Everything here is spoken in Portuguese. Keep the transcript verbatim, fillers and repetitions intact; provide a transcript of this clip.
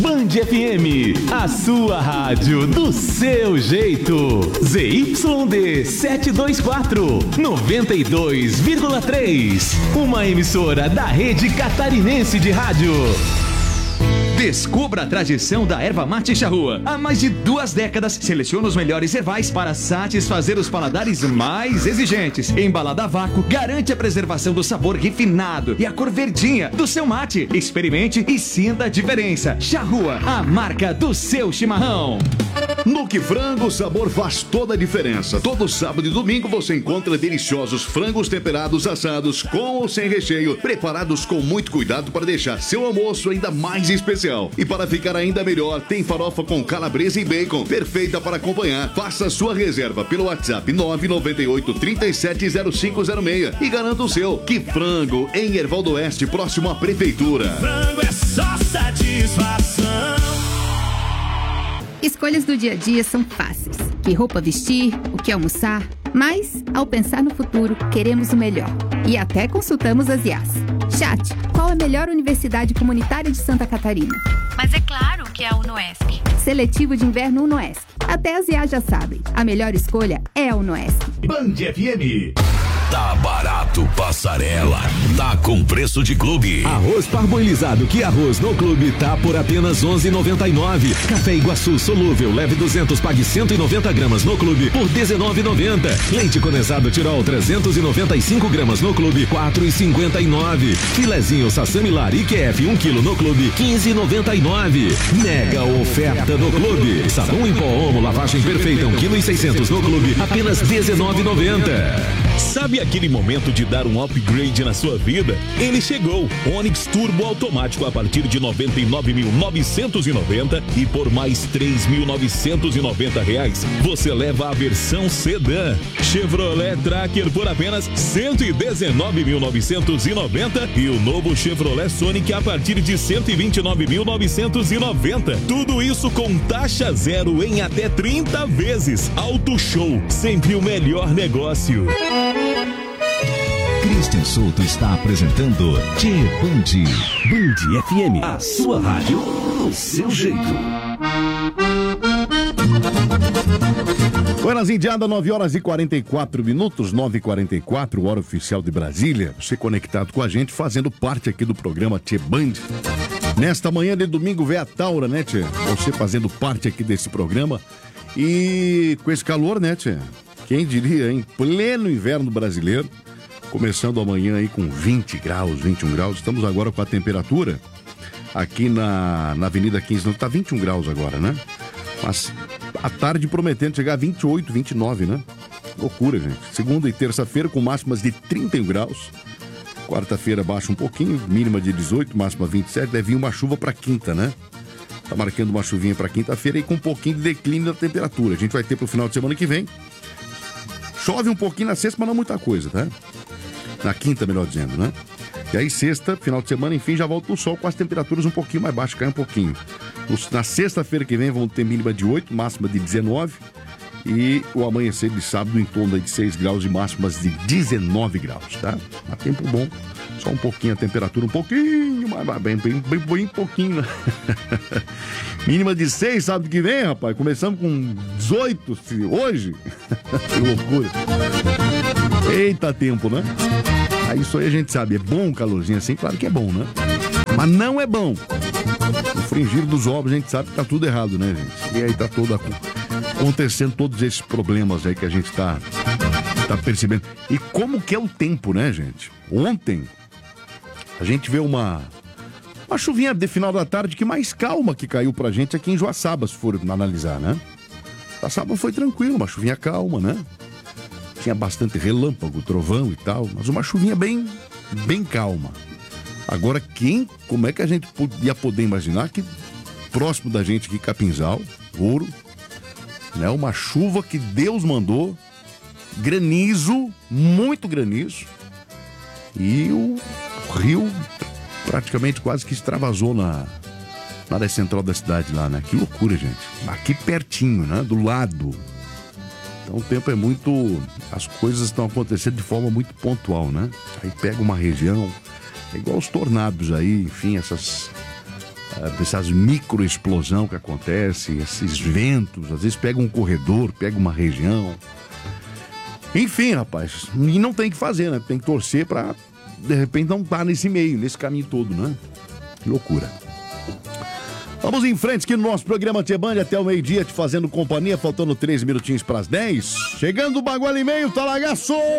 Band F M, a sua rádio do seu jeito. Z Y D setecentos e vinte e quatro, noventa e dois vírgula três. Uma emissora da Rede Catarinense de Rádio. Descubra a tradição da erva mate charrua. Há mais de duas décadas, seleciona os melhores ervais para satisfazer os paladares mais exigentes. Embalada a vácuo, garante a preservação do sabor refinado e a cor verdinha do seu mate. Experimente e sinta a diferença. Charrua, a marca do seu chimarrão. No Que Frango, o sabor faz toda a diferença. Todo sábado e domingo você encontra deliciosos frangos temperados assados com ou sem recheio, preparados com muito cuidado para deixar seu almoço ainda mais especial. E para ficar ainda melhor, tem farofa com calabresa e bacon, perfeita para acompanhar. Faça sua reserva pelo WhatsApp nove nove oito, três sete zero cinco zero seis e garanta o seu. Que Frango, em Herval do Oeste, próximo à Prefeitura. Frango é só satisfação. Escolhas do dia a dia são fáceis. Que roupa vestir, o que almoçar. Mas, ao pensar no futuro, queremos o melhor. E até consultamos as I As. Chat, qual a melhor universidade comunitária de Santa Catarina? Mas é claro que é a UNOESC. Seletivo de inverno UNOESC. Até as I As já sabem. A melhor escolha é a UNOESC. Band F M. Tá barato, passarela. Tá com preço de clube. Arroz parboilizado que arroz no clube tá por apenas onze reais e noventa e nove centavos. Café Iguaçu solúvel, leve duzentos, pague cento e noventa gramas no clube por dezenove reais e noventa centavos. Leite condensado Tirol trezentos e noventa e cinco gramas no clube, quatro reais e cinquenta e nove centavos. Filezinho Sassami Lar I Q F um quilo no clube, quinze reais e noventa e nove centavos. Mega oferta do clube. Sabão em pó Omo, lavagem perfeita, um quilo e seiscentos no clube, apenas dezenove reais e noventa centavos. Sabe aquele momento de dar um upgrade na sua vida? Ele chegou. Onix Turbo automático a partir de noventa e nove mil novecentos e noventa e por mais três mil novecentos e noventa reais você leva a versão sedã. Chevrolet Tracker por apenas cento e dezenove mil novecentos e noventa e o novo Chevrolet Sonic a partir de cento e vinte e nove mil novecentos e noventa. Tudo isso com taxa zero em até trinta vezes. Auto Show, sempre o melhor negócio. Christian Souto está apresentando Tchê Band. Band F M, a sua rádio do seu jeito. Buenas indiada, nove horas e quarenta e quatro minutos, nove e quarenta e quatro, hora oficial de Brasília. Você conectado com a gente, fazendo parte aqui do programa Tchê Band. Nesta manhã de domingo, vê a Taura, né, Tchê? Você fazendo parte aqui desse programa. E com esse calor, né, Tchê? Quem diria, em pleno inverno brasileiro, começando amanhã aí com vinte graus, vinte e um graus. Estamos agora com a temperatura aqui na, na Avenida quinze, não, tá vinte e um graus agora, né? Mas à tarde prometendo chegar a vinte e oito, vinte e nove, né? Loucura, gente. Segunda e terça-feira com máximas de trinta e um graus. Quarta-feira baixa um pouquinho, mínima de dezoito, máxima vinte e sete. Deve vir uma chuva para quinta, né? Tá marcando uma chuvinha para quinta-feira e com um pouquinho de declínio da temperatura. A gente vai ter pro final de semana que vem. Chove um pouquinho na sexta, mas não muita coisa, tá? Na quinta, melhor dizendo, né? E aí, sexta, final de semana, enfim, já volta o sol com as temperaturas um pouquinho mais baixas, cai um pouquinho. Na sexta-feira que vem, vamos ter mínima de oito, máxima de dezenove. E o amanhecer de sábado em torno de seis graus e máximas de dezenove graus, tá? Há tempo bom, só um pouquinho a temperatura, um pouquinho mais, bem, bem, bem, bem pouquinho, né? Mínima de seis, sábado que vem, rapaz. Começamos com dezoito hoje. Que loucura. Eita tempo, né? Aí isso aí a gente sabe, é bom um calorzinho assim, claro que é bom, né? Mas não é bom. No fringir dos ovos a gente sabe que tá tudo errado, né, gente? E aí tá toda acontecendo todos esses problemas aí que a gente tá, tá percebendo. E como que é o tempo, né, gente? Ontem a gente vê uma uma chuvinha de final da tarde que mais calma que caiu pra gente aqui em Joaçaba, se for analisar, né? A sábado foi tranquilo, uma chuvinha calma, né? Tinha bastante relâmpago, trovão e tal, mas uma chuvinha bem, bem calma. Agora, quem, como é que a gente ia poder imaginar que próximo da gente aqui, Capinzal, Ouro, né, uma chuva que Deus mandou, granizo, muito granizo, e o rio praticamente quase que extravasou na, na área central da cidade lá, né? Que loucura, gente. Aqui pertinho, né? Do lado. Então o tempo é muito... As coisas estão acontecendo de forma muito pontual, né? Aí pega uma região, é igual os tornados aí, enfim, essas essas microexplosão que acontece, esses ventos, às vezes pega um corredor, pega uma região. Enfim, rapaz, e não tem que fazer, né? Tem que torcer pra, de repente, não estar nesse meio, nesse caminho todo, né? Que loucura. Vamos em frente aqui no nosso programa Tchê Band até o meio-dia, te fazendo companhia, faltando três minutinhos para as dez. Chegando o Bagual e meio, talagaço!